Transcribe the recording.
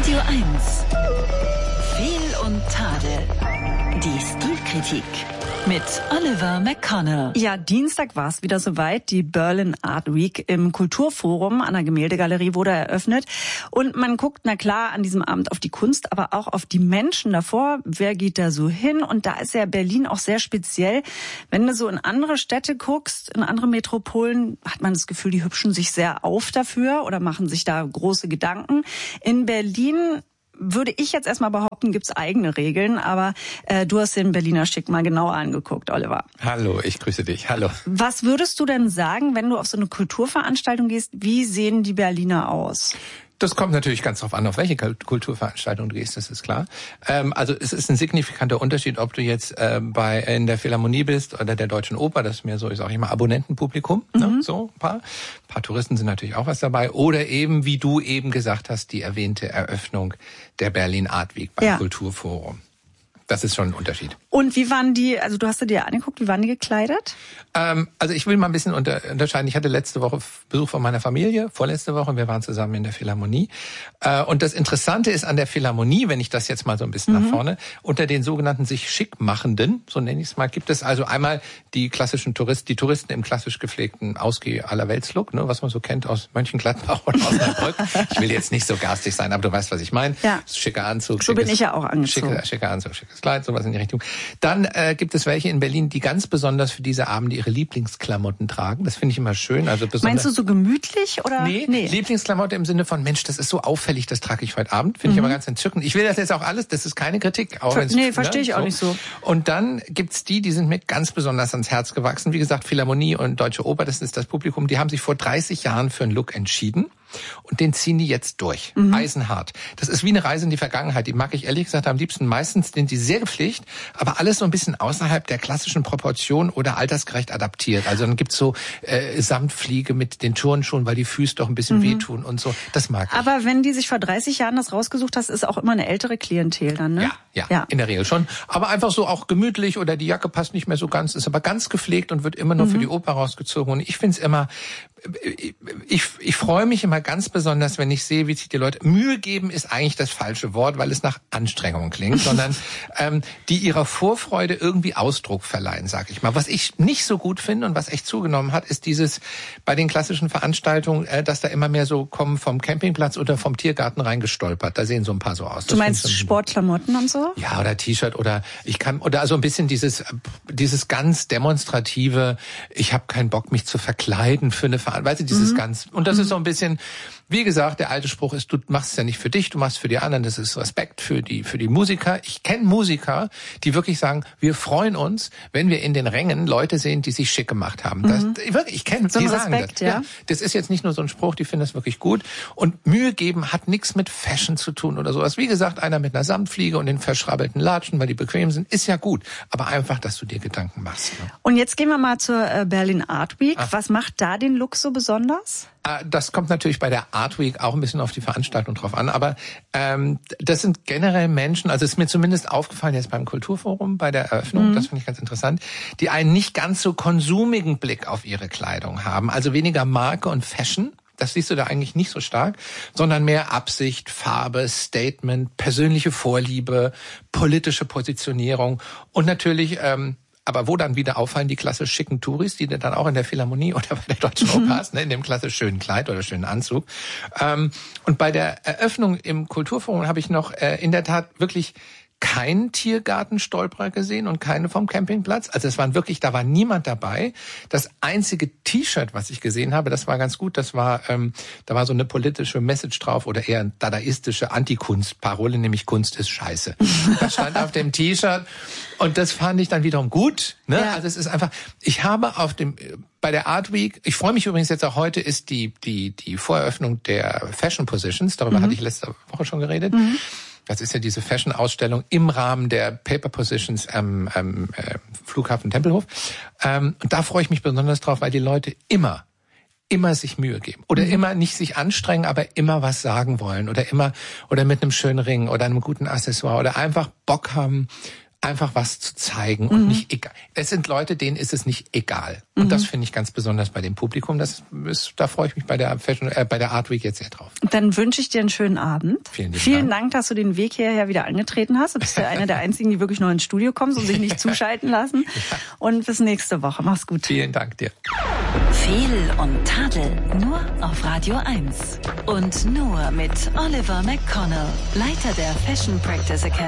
Radio 1. Fehl und Tadel. Die Stilkritik mit Oliver McConnell. Ja, Dienstag war es wieder soweit. Die Berlin Art Week im Kulturforum an der Gemäldegalerie wurde eröffnet. Und man guckt, na klar, an diesem Abend auf die Kunst, aber auch auf die Menschen davor. Wer geht da so hin? Und da ist ja Berlin auch sehr speziell. Wenn du so in andere Städte guckst, in andere Metropolen, hat man das Gefühl, die hübschen sich sehr auf dafür oder machen sich da große Gedanken. In Berlin würde ich jetzt erstmal behaupten, gibt's eigene Regeln, aber du hast den Berliner Schick mal genauer angeguckt, Oliver. Hallo, ich grüße dich. Hallo. Was würdest du denn sagen, wenn du auf so eine Kulturveranstaltung gehst, wie sehen die Berliner aus? Das kommt natürlich ganz drauf an, auf welche Kulturveranstaltung du gehst, das ist klar. Also es ist ein signifikanter Unterschied, ob du jetzt in der Philharmonie bist oder der Deutschen Oper, das ist mehr so, sag ich mal, Abonnentenpublikum, ne? So ein paar Touristen sind natürlich auch was dabei. Oder eben, wie du eben gesagt hast, die erwähnte Eröffnung der Berlin Art Week beim Kulturforum. Das ist schon ein Unterschied. Und wie waren die, also du hast dir angeguckt, wie waren die gekleidet? Also ich will mal ein bisschen unterscheiden. Ich hatte letzte Woche Besuch von meiner Familie, vorletzte Woche, wir waren zusammen in der Philharmonie. Und das Interessante ist an der Philharmonie, wenn ich das jetzt mal so ein bisschen nach vorne, unter den sogenannten sich schick machenden, so nenne ich es mal, gibt es also einmal die klassischen die Touristen im klassisch gepflegten Ausgeh-Allerwelts-Look, ne, was man so kennt aus Mönchengladbach oder aus Osnabrück. Ich will jetzt nicht so garstig sein, aber du weißt, was ich meine. Ja. Schicker Anzug. So bin ich ja auch angezogen. Schicker Anzug, schickes Kleid, sowas in die Richtung. Dann gibt es welche in Berlin, die ganz besonders für diese Abende ihre Lieblingsklamotten tragen. Das finde ich immer schön. Also meinst du so gemütlich oder? Nee, Lieblingsklamotte im Sinne von, Mensch, das ist so auffällig, das trage ich heute Abend. Finde ich aber ganz entzückend. Ich will das jetzt auch alles, das ist keine Kritik. Verstehe ich auch nicht so. Und dann gibt's die sind mir ganz besonders ans Herz gewachsen. Wie gesagt, Philharmonie und Deutsche Oper, das ist das Publikum, die haben sich vor 30 Jahren für einen Look entschieden. Und den ziehen die jetzt durch. Eisenhart. Das ist wie eine Reise in die Vergangenheit. Die mag ich ehrlich gesagt am liebsten. Meistens sind die sehr gepflegt, aber alles so ein bisschen außerhalb der klassischen Proportion oder altersgerecht adaptiert. Also dann gibt's so Samtfliege mit den Turnschuhen, weil die Füße doch ein bisschen wehtun und so. Das mag ich. Aber wenn die sich vor 30 Jahren das rausgesucht hast, ist auch immer eine ältere Klientel dann, ne? Ja, in der Regel schon. Aber einfach so auch gemütlich oder die Jacke passt nicht mehr so ganz, ist aber ganz gepflegt und wird immer nur für die Oper rausgezogen. Und ich finde es immer, ich freue mich immer ganz besonders, wenn ich sehe, wie sich die Leute Mühe geben, ist eigentlich das falsche Wort, weil es nach Anstrengung klingt, sondern die ihrer Vorfreude irgendwie Ausdruck verleihen, sag ich mal. Was ich nicht so gut finde und was echt zugenommen hat, ist dieses bei den klassischen Veranstaltungen, dass da immer mehr so kommen vom Campingplatz oder vom Tiergarten reingestolpert. Da sehen so ein paar so aus. Du meinst Sportklamotten und so? Ja, oder T-Shirt oder also ein bisschen dieses ganz demonstrative, ich habe keinen Bock, mich zu verkleiden für eine Veranstaltung. Weißt du, dieses ganz, und das ist so ein bisschen, wie gesagt, der alte Spruch ist, du machst es ja nicht für dich, du machst es für die anderen. Das ist Respekt für die Musiker. Ich kenne Musiker, die wirklich sagen, wir freuen uns, wenn wir in den Rängen Leute sehen, die sich schick gemacht haben. Ich kenne, so die sagen Respekt, das. Ja. Das ist jetzt nicht nur so ein Spruch, die finden das wirklich gut. Und Mühe geben hat nichts mit Fashion zu tun oder sowas. Wie gesagt, einer mit einer Samtfliege und den verschrabbelten Latschen, weil die bequem sind, ist ja gut. Aber einfach, dass du dir Gedanken machst. Ne? Und jetzt gehen wir mal zur Berlin Art Week. Was macht da den Look so besonders? Das kommt natürlich bei der Art Week auch ein bisschen auf die Veranstaltung drauf an, aber das sind generell Menschen, also ist mir zumindest aufgefallen jetzt beim Kulturforum, bei der Eröffnung, das finde ich ganz interessant, die einen nicht ganz so konsumigen Blick auf ihre Kleidung haben, also weniger Marke und Fashion. Das siehst du da eigentlich nicht so stark, sondern mehr Absicht, Farbe, Statement, persönliche Vorliebe, politische Positionierung und natürlich aber wo dann wieder auffallen die klassisch schicken Touris, die du dann auch in der Philharmonie oder bei der Deutschen Oper hast, ne, in dem klassisch schönen Kleid oder schönen Anzug. Und bei der Eröffnung im Kulturforum habe ich noch in der Tat wirklich keinen Tiergartenstolperer gesehen und keine vom Campingplatz. Also es waren wirklich, da war niemand dabei. Das einzige T-Shirt, was ich gesehen habe, das war ganz gut. Das war, da war so eine politische Message drauf oder eher dadaistische Anti-Kunst-Parole, nämlich Kunst ist scheiße. Das stand auf dem T-Shirt und das fand ich dann wiederum gut. Ne? Ja. Also es ist einfach, ich habe bei der Art Week, ich freue mich übrigens jetzt auch heute, ist die Voreröffnung der Fashion Positions. Darüber hatte ich letzte Woche schon geredet. Das ist ja diese Fashion-Ausstellung im Rahmen der Paper Positions am Flughafen Tempelhof. Und da freue ich mich besonders drauf, weil die Leute immer sich Mühe geben. Oder immer nicht sich anstrengen, aber immer was sagen wollen. Oder mit einem schönen Ring oder einem guten Accessoire. Oder einfach Bock haben, einfach was zu zeigen und nicht egal. Es sind Leute, denen ist es nicht egal. Und das finde ich ganz besonders bei dem Publikum. Da freue ich mich bei der Art Week jetzt sehr drauf. Dann wünsche ich dir einen schönen Abend. Vielen Dank, dass du den Weg hierher wieder angetreten hast. Du bist ja einer der einzigen, die wirklich nur ins Studio kommen und sich nicht zuschalten lassen. Ja. Und bis nächste Woche. Mach's gut. Vielen Dank dir. Fehl und Tadel nur auf Radio 1. Und nur mit Oliver McConnell, Leiter der Fashion Practice Academy.